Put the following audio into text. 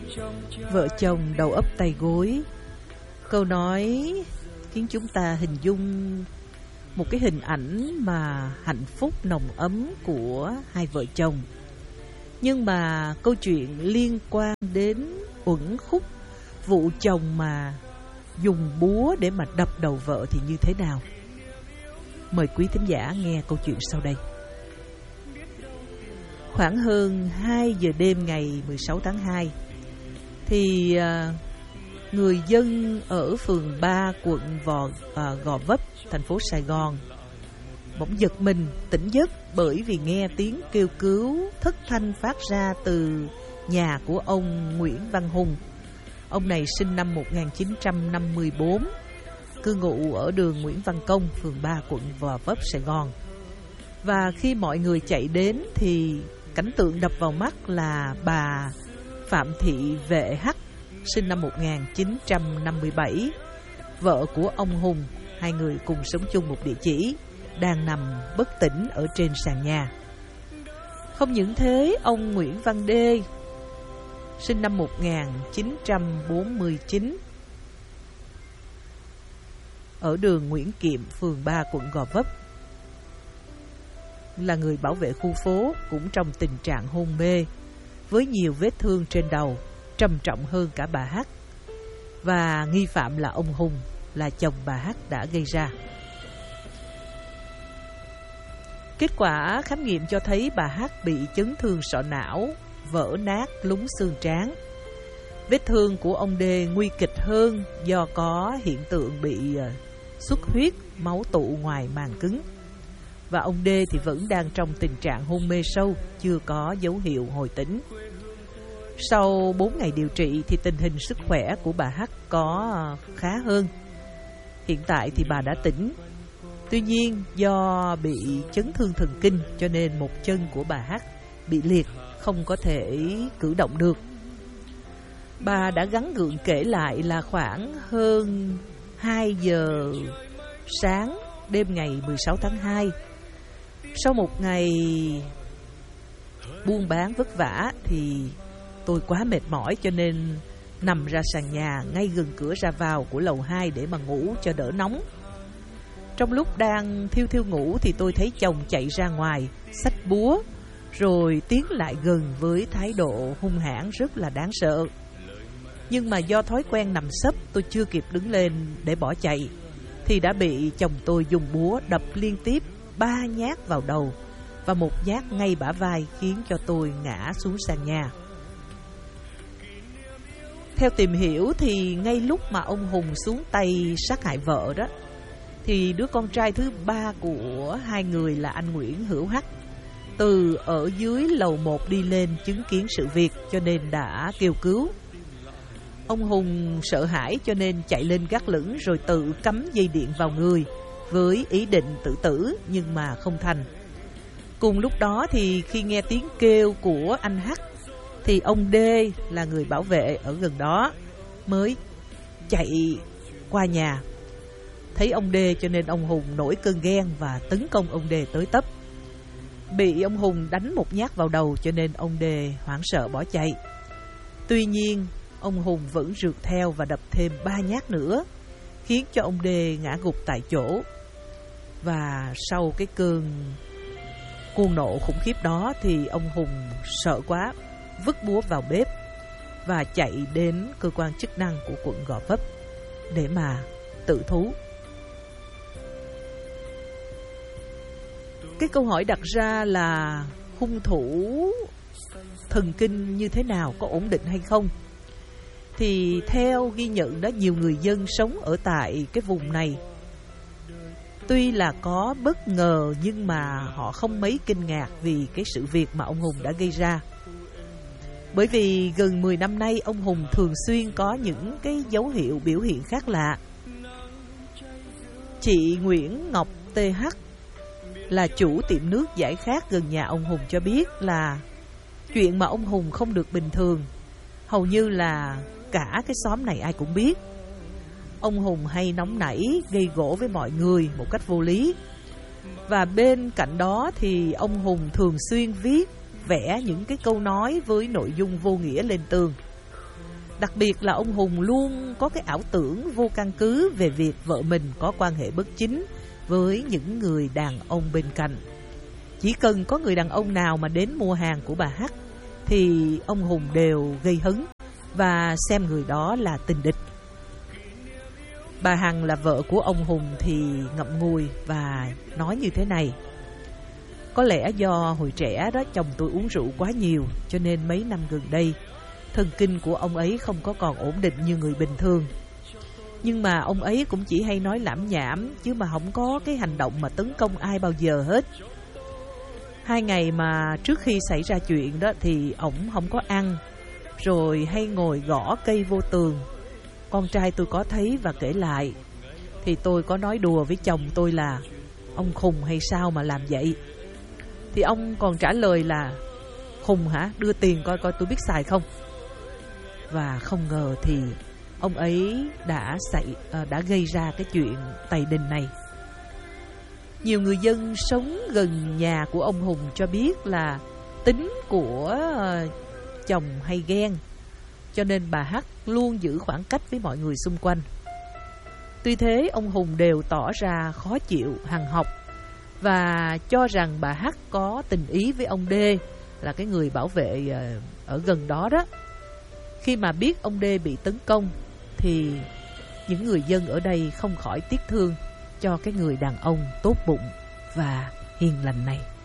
Vợ chồng đầu ấp tay gối. Câu nói khiến chúng ta hình dung một cái hình ảnh mà hạnh phúc nồng ấm của hai vợ chồng. Nhưng mà câu chuyện liên quan đến uẩn khúc vụ chồng mà dùng búa để mà đập đầu vợ thì như thế nào? Mời quý thính giả nghe câu chuyện sau đây. Khoảng hơn 2 giờ đêm ngày 16 tháng 2 thì người dân ở phường 3 quận Gò Vấp, thành phố Sài Gòn bỗng giật mình tỉnh giấc bởi vì nghe tiếng kêu cứu thất thanh phát ra từ nhà của ông Nguyễn Văn Hùng. Ông này sinh năm 1954, cư ngụ ở đường Nguyễn Văn Công, phường 3 quận Gò Vấp, Sài Gòn. Và khi mọi người chạy đến thì cảnh tượng đập vào mắt là bà Phạm Thị Vệ Hắc, sinh năm 1957, vợ của ông Hùng, hai người cùng sống chung một địa chỉ, đang nằm bất tỉnh ở trên sàn nhà. Không những thế, ông Nguyễn Văn Đê, sinh năm 1949, ở đường Nguyễn Kiệm, phường 3 quận Gò Vấp, là người bảo vệ khu phố, cũng trong tình trạng hôn mê với nhiều vết thương trên đầu, trầm trọng hơn cả bà Hắc. Và nghi phạm là ông Hùng, là chồng bà Hắc đã gây ra. Kết quả khám nghiệm cho thấy bà Hắc bị chấn thương sọ não, vỡ nát lún xương trán. Vết thương của ông D nguy kịch hơn do có hiện tượng bị xuất huyết, máu tụ ngoài màng cứng. Và ông D thì vẫn đang trong tình trạng hôn mê sâu, chưa có dấu hiệu hồi tỉnh. Sau 4 ngày điều trị thì tình hình sức khỏe của bà Hắc có khá hơn. Hiện tại thì bà đã tỉnh. Tuy nhiên do bị chấn thương thần kinh cho nên một chân của bà Hắc bị liệt, không có thể cử động được. Bà đã gắng gượng kể lại là khoảng hơn 2 giờ sáng đêm ngày 16 tháng 2, sau một ngày buôn bán vất vả thì tôi quá mệt mỏi cho nên nằm ra sàn nhà ngay gần cửa ra vào của lầu 2 để mà ngủ cho đỡ nóng. Trong lúc đang thiêu thiêu ngủ thì tôi thấy chồng chạy ra ngoài xách búa rồi tiến lại gần với thái độ hung hãn rất là đáng sợ. Nhưng mà do thói quen nằm sấp, tôi chưa kịp đứng lên để bỏ chạy thì đã bị chồng tôi dùng búa đập liên tiếp 3 nhát vào đầu và 1 nhát ngay bả vai, khiến cho tôi ngã xuống sàn nhà. Theo tìm hiểu thì ngay lúc mà ông Hùng xuống tay sát hại vợ đó, thì đứa con trai thứ 3 của hai người là anh Nguyễn Hữu Hắc từ ở dưới lầu 1 đi lên chứng kiến sự việc cho nên đã kêu cứu. Ông Hùng sợ hãi cho nên chạy lên gác lửng rồi tự cắm dây điện vào người với ý định tự tử, nhưng mà không thành. Cùng lúc đó thì khi nghe tiếng kêu của anh Hắc thì ông D là người bảo vệ ở gần đó mới chạy qua nhà. Thấy ông D cho nên ông Hùng nổi cơn ghen và tấn công ông D tới tấp. Bị ông Hùng đánh 1 nhát vào đầu cho nên ông D hoảng sợ bỏ chạy. Tuy nhiên ông Hùng vẫn rượt theo và đập thêm 3 nhát nữa, khiến cho ông D ngã gục tại chỗ. Và sau cái cơn cuồng nộ khủng khiếp đó thì ông Hùng sợ quá, vứt búa vào bếp và chạy đến cơ quan chức năng của quận Gò Vấp để mà tự thú. Cái câu hỏi đặt ra là hung thủ thần kinh như thế nào, có ổn định hay không? Thì theo ghi nhận đó, nhiều người dân sống ở tại cái vùng này tuy là có bất ngờ nhưng mà họ không mấy kinh ngạc vì cái sự việc mà ông Hùng đã gây ra. Bởi vì gần 10 năm nay ông Hùng thường xuyên có những cái dấu hiệu biểu hiện khác lạ. Chị Nguyễn Ngọc TH là chủ tiệm nước giải khát gần nhà ông Hùng cho biết là chuyện mà ông Hùng không được bình thường hầu như là cả cái xóm này ai cũng biết. Ông Hùng hay nóng nảy, gây gổ với mọi người một cách vô lý. Và bên cạnh đó thì ông Hùng thường xuyên viết, vẽ những cái câu nói với nội dung vô nghĩa lên tường. Đặc biệt là ông Hùng luôn có cái ảo tưởng vô căn cứ về việc vợ mình có quan hệ bất chính với những người đàn ông bên cạnh. Chỉ cần có người đàn ông nào mà đến mua hàng của bà Hắc thì ông Hùng đều gây hấn và xem người đó là tình địch. Bà Hằng là vợ của ông Hùng thì ngậm ngùi và nói như thế này: có lẽ do hồi trẻ đó chồng tôi uống rượu quá nhiều, cho nên mấy năm gần đây thần kinh của ông ấy không có còn ổn định như người bình thường. Nhưng mà ông ấy cũng chỉ hay nói lảm nhảm, chứ mà không có cái hành động mà tấn công ai bao giờ hết. 2 ngày mà trước khi xảy ra chuyện đó thì ổng không có ăn, rồi hay ngồi gõ cây vô tường. Con trai tôi có thấy và kể lại. Thì tôi có nói đùa với chồng tôi là ông khùng hay sao mà làm vậy. Thì ông còn trả lời là khùng hả, đưa tiền coi coi tôi biết xài không. Và không ngờ thì ông ấy đã gây ra cái chuyện tày đình này. Nhiều người dân sống gần nhà của ông Hùng cho biết là tính của chồng hay ghen, cho nên bà Hắc luôn giữ khoảng cách với mọi người xung quanh. Tuy thế ông Hùng đều tỏ ra khó chịu hằn học và cho rằng bà Hắc có tình ý với ông D, là cái người bảo vệ ở gần đó đó. Khi mà biết ông D bị tấn công thì những người dân ở đây không khỏi tiếc thương cho cái người đàn ông tốt bụng và hiền lành này.